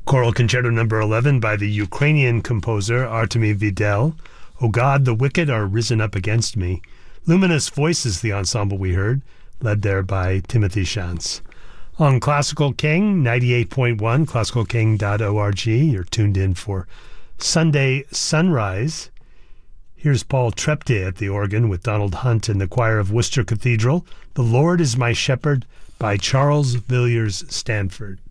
Choral Concerto Number 11 by the Ukrainian composer Artemy Vidal. O God, the wicked are risen up against me. Luminous Voices, the ensemble we heard, led there by Timothy Shantz. On Classical King, 98.1, classicalking.org, you're tuned in for Sunday Sunrise. Here's Paul Trepte at the organ with Donald Hunt and the choir of Worcester Cathedral. The Lord is My Shepherd by Charles Villiers Stanford.